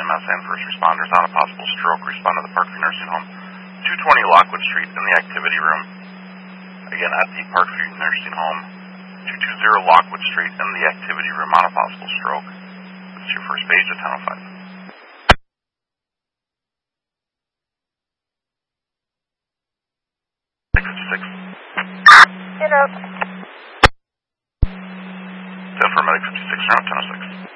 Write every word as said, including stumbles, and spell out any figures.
M S and first responders on a possible stroke. Respond to the Parkview Nursing Home, two twenty Lockwood Street in the activity room. Again, at the Parkview Nursing Home, two twenty Lockwood Street in the activity room on a possible stroke. This is your first page at ten oh five. six fifty-six. Hello. ten for Medic fifty-six, around ten oh six.